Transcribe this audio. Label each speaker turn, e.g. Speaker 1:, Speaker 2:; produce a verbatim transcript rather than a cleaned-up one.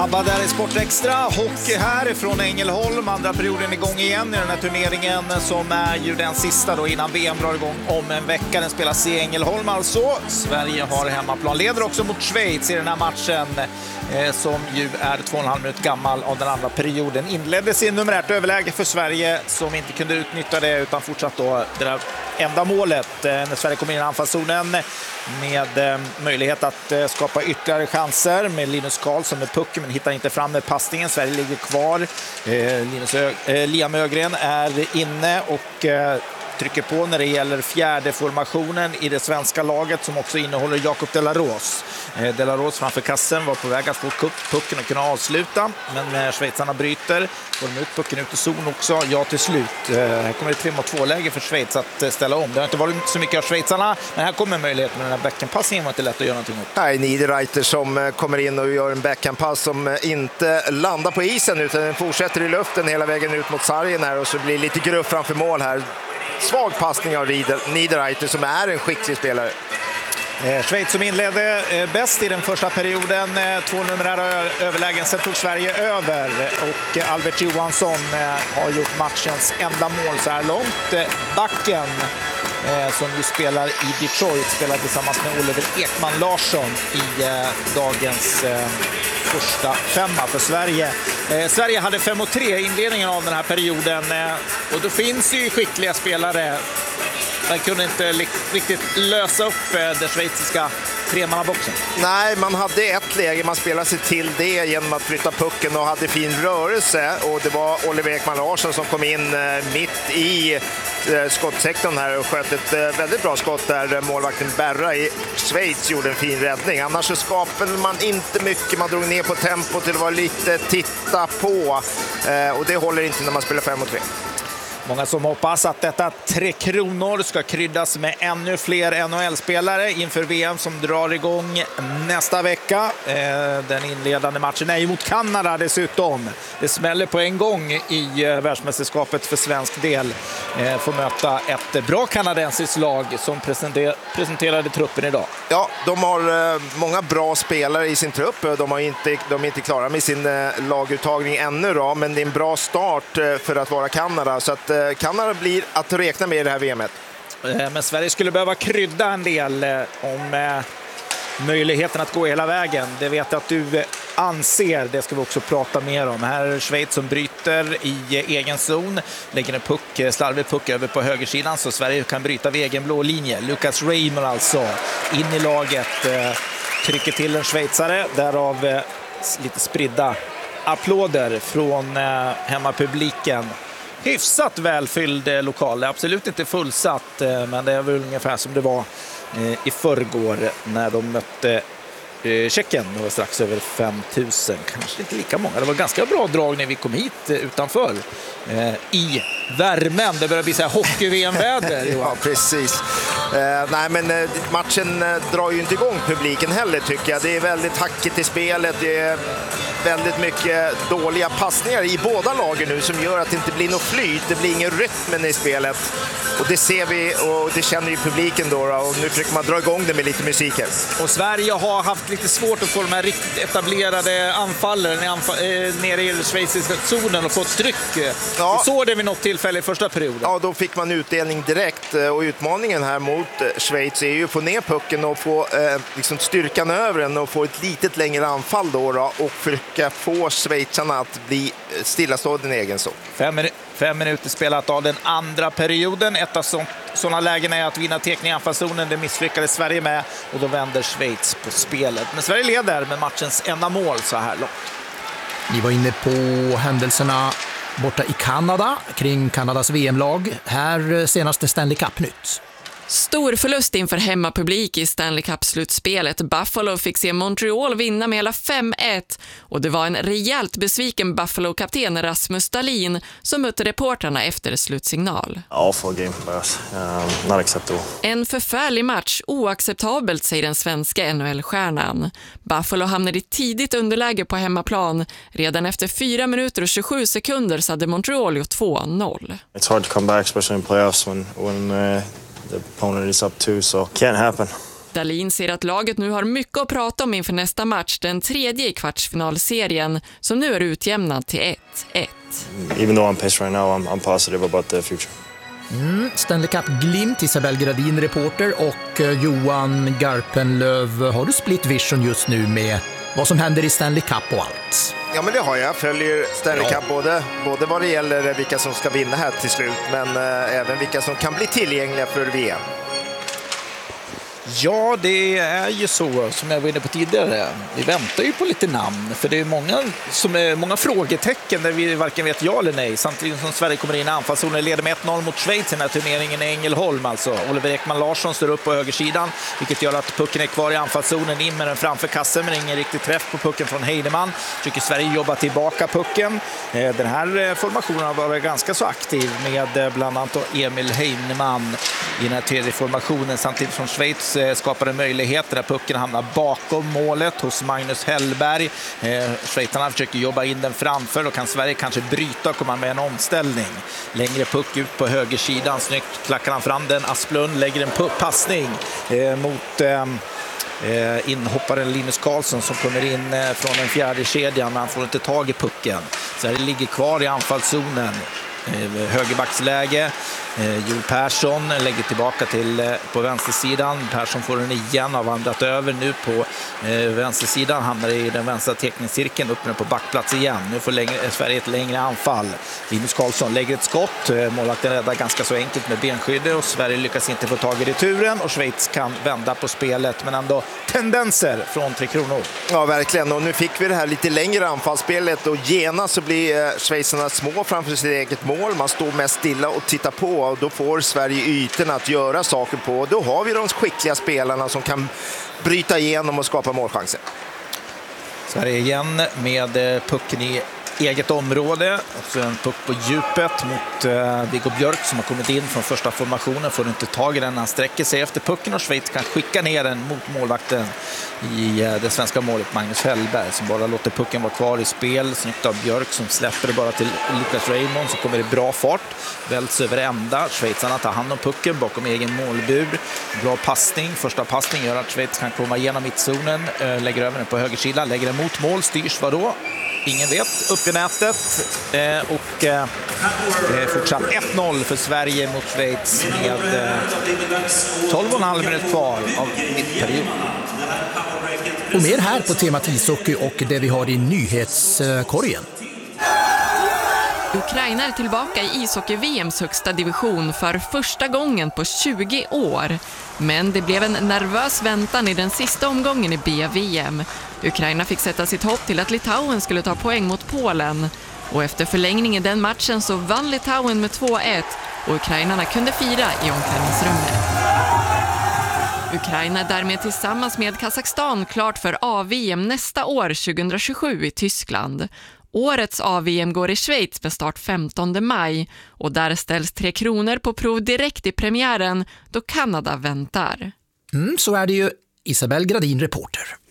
Speaker 1: ABBA där i Sportextra. Hockey här från Ängelholm. Andra perioden igång igen i den här turneringen som är ju den sista då innan V M drar igång om en vecka. Den spelas i Ängelholm alltså. Sverige har hemmaplan. Leder också mot Schweiz i den här matchen eh, som ju är två och en halv minut gammal av den andra perioden. Inleddes i numerärt överläge för Sverige som inte kunde utnyttja det utan fortsatt då det där enda målet eh, när Sverige kom in i anfallszonen med eh, möjlighet att eh, skapa ytterligare chanser med Linus Karlsson med pucken men hittar inte fram med passningen. Sverige ligger kvar. Eh, Linus Ö- eh, Liam Ögren är inne och eh, trycker på när det gäller fjärde formationen i det svenska laget som också innehåller Jakob Delaros. Eh, Delaros framför kassen var på väg att få pucken och kunna avsluta men eh, schweizarna bryter. Får de ut pucken ut i zon också. Ja till slut. Eh, här kommer det tre mot två läge för Schweiz att eh, ställa om. Det har inte varit så mycket av schweizarna men här kommer möjlighet med den här backhand-passningen var inte lätt att göra någonting åt.
Speaker 2: Nej, Niederreiter som eh, kommer in och gör en backhand-pass som eh, inte landar på isen utan den fortsätter i luften hela vägen ut mot sargen här och så blir lite gruff framför mål här. Svag passning av Niederreiter som är en skicklig spelare.
Speaker 1: Eh, Schweiz som inledde eh, bäst i den första perioden. Eh, två numerära överlägen. Sen tog Sverige över och eh, Albert Johansson eh, har gjort matchens enda mål så här långt. Eh, backen eh, som ju spelar i Detroit spelar tillsammans med Oliver Ekman Larsson i eh, dagens eh, första femma för Sverige. Eh, Sverige hade fem mot tre i inledningen av den här perioden eh, och då finns ju skickliga spelare. Man kunde inte li- riktigt lösa upp eh, den schweiziska tremannaboxen.
Speaker 2: Nej, man hade ett läge, man spelade sig till det genom att flytta pucken och hade fin rörelse och det var Oliver Ekman Larsson som kom in eh, mitt i eh, skottsektorn här och sköt ett eh, väldigt bra skott där målvakten Berra i Schweiz gjorde en fin räddning. Annars så skapade man inte mycket, man drog ner på tempot till det var lite titta på eh, och det håller inte när man spelar fem mot tre.
Speaker 1: Många som hoppas att detta Tre Kronor ska kryddas med ännu fler N H L-spelare inför V M som drar igång nästa vecka. Den inledande matchen är mot Kanada dessutom. Det smäller på en gång i världsmästerskapet för svensk del. Får möta ett bra kanadensiskt lag som presenterade truppen idag.
Speaker 2: Ja, de har många bra spelare i sin trupp. De, har inte, de är inte klara med sin laguttagning ännu då, men det är en bra start för att vara Kanada. Så att Kanada blir att räkna med i det här V M-et.
Speaker 1: Men Sverige skulle behöva krydda en del om möjligheten att gå hela vägen. Det vet jag att du anser, det ska vi också prata mer om. Här är Schweiz som bryter i egen zon. Lägger en puck, slarvig puck över på högersidan så Sverige kan bryta vid egen blå linje. Lucas Reimer alltså in i laget. Trycker till en schweizare, därav lite spridda applåder från hemmapubliken. Hyfsat välfylld lokal, absolut inte fullsatt men det är väl ungefär som det var i förrgår när de mötte Tjeckien. Det var strax över fem tusen, kanske inte lika många. Det var ganska bra drag när vi kom hit utanför i värmen. Det börjar bli så här hockey-V M-väder.
Speaker 2: Ja, precis. Eh, nej, men eh, matchen eh, drar ju inte igång publiken heller tycker jag. Det är väldigt hackigt i spelet. Det är väldigt mycket dåliga passningar i båda lagen nu som gör att det inte blir något flyt. Det blir ingen rytm i spelet. Och det ser vi och det känner ju publiken då, då. Och nu försöker man dra igång det med lite musik här.
Speaker 1: Och Sverige har haft lite svårt att få de här riktigt etablerade anfallen anfall, eh, nere i den schweiziska zonen och fått tryck. Ja. Vi såg det vid något tillfälle i första perioden.
Speaker 2: Ja, då fick man utdelning direkt och utmaningen här mot Schweiz är ju att få ner pucken och få eh, liksom styrkan över den och få ett litet längre anfall då, då och försöka få schweizarna att bli stillastående i egen zon.
Speaker 1: Fem, min- fem minuter spelat av den andra perioden. Ett av sådana lägen är att vinna tekning i anfallszonen. Det misslyckades Sverige med och då vänder Schweiz på spelet. Men Sverige leder med matchens enda mål så här långt.
Speaker 3: Vi var inne på händelserna borta i Kanada kring Kanadas V M-lag. Här senaste Stanley Cup-nytt.
Speaker 4: Stor förlust inför hemmapublik i Stanley Cup-slutspelet. Buffalo fick se Montreal vinna med hela fem ett och det var en rejält besviken Buffalo-kapten Rasmus Dahlin som mötte reporterna efter slutsignal.
Speaker 5: Awful game for us. Um, not acceptable.
Speaker 4: En förfärlig match, oacceptabelt, säger den svenska N H L-stjärnan. Buffalo hamnade i tidigt underläge på hemmaplan. Redan efter fyra minuter och tjugosju sekunder så hade Montreal gjort två noll.
Speaker 5: It's hard to come back, especially in playoffs when when uh, the opponent is up too, so can't happen.
Speaker 4: Dahlin ser att laget nu har mycket att prata om inför nästa match, den tredje i kvartsfinalserien, som nu är utjämnad till ett ett.
Speaker 5: Even though I'm pissed right now, I'm, I'm positive about the future.
Speaker 3: Mm, Stanley Cup-glimt, Isabelle Gradin, reporter, och eh, Johan Garpenlöv. Har du split vision just nu med vad som händer i Stanley Cup och allt?
Speaker 2: Ja, men det har jag. Jag följer Stanley Cup både, både vad det gäller vilka som ska vinna här till slut, men eh, även vilka som kan bli tillgängliga för V M.
Speaker 1: Ja, det är ju så som jag var inne på tidigare. Vi väntar ju på lite namn, för det är många, som är, många frågetecken där vi varken vet ja eller nej. Samtidigt som Sverige kommer in i anfallszonen, leder med ett noll mot Schweiz i den här turneringen i Ängelholm. Alltså. Oliver Ekman Larsson står upp på högersidan, vilket gör att pucken är kvar i anfallszonen, in med den framför kassen, men ingen riktig träff på pucken från Heidemann. Tycker Sverige jobba tillbaka pucken. Den här formationen har varit ganska så aktiv med bland annat Emil Heidemann i den här tredje formationen, samtidigt som Schweiz skapar en möjlighet där pucken hamnar bakom målet hos Magnus Hellberg. Eh, Schweizarna försöker jobba in den framför, och kan Sverige kanske bryta och komma med en omställning. Längre puck ut på högersidan, snyggt klackar han fram den. Asplund lägger en puck, passning eh, mot eh, eh, inhopparen Linus Karlsson som kommer in eh, från den fjärde kedjan, men han får inte tag i pucken. Sverige ligger kvar i anfallszonen. Eh, högerbacksläge. Eh, Joel Persson lägger tillbaka till eh, på vänstersidan. Persson får den igen, har vandrat över nu på eh, vänstersidan, hamnar i den vänstra teckningscirkeln, upp på backplats igen. Nu får längre, Sverige ett längre anfall. Linus Karlsson lägger ett skott. Eh, målvakten räddar ganska så enkelt med benskyddet, och Sverige lyckas inte få tag i returen, och Schweiz kan vända på spelet, men ändå tendenser från Tre Kronor.
Speaker 2: Ja, verkligen. Och nu fick vi det här lite längre anfallsspelet, och genast så blir eh, schweizarna små framför sitt eget mål. Man står mest stilla och tittar på, och då får Sverige ytorna att göra saker på. Och då har vi de skickliga spelarna som kan bryta igenom och skapa målchanser.
Speaker 1: Sverige igen med pucken i eget område, och så en puck på djupet mot uh, Viggo Björk som har kommit in från första formationen. Får inte tag i den, han sträcker sig efter pucken, och Schweiz kan skicka ner den mot målvakten i uh, det svenska målet Magnus Hellberg, som bara låter pucken vara kvar i spel. Snyggt av Björk som släpper det bara till Lucas Raymond, som kommer i bra fart, välts över ända. Schweizarna tar hand om pucken bakom egen målbur. Bra passning, första passning gör att Schweiz kan komma igenom mittzonen, uh, lägger över den på högersidan, lägger den mot mål, styrs vadå? Ingen vet, upp i nätet, eh, och eh, fortsatt ett noll för Sverige mot Schweiz med eh, tolv och en halv minut kvar av mittperiod.
Speaker 3: Och mer här på temat ishockey och det vi har i nyhetskorgen.
Speaker 4: Ukraina är tillbaka i ishockey-V M:s högsta division för första gången på tjugo år. Men det blev en nervös väntan i den sista omgången i B V M. Ukraina fick sätta sitt hopp till att Litauen skulle ta poäng mot Polen. Och efter förlängning i den matchen så vann Litauen med två ett, och ukrainarna kunde fira i omklädningsrummet. Ukraina är därmed tillsammans med Kazakstan klart för A V M nästa år tjugohundratjugosju i Tyskland. Årets A V M går i Schweiz med start femtonde maj, och där ställs Tre Kronor på prov direkt i premiären då Kanada väntar.
Speaker 3: Mm, så är det ju. Isabelle Gradin, reporter.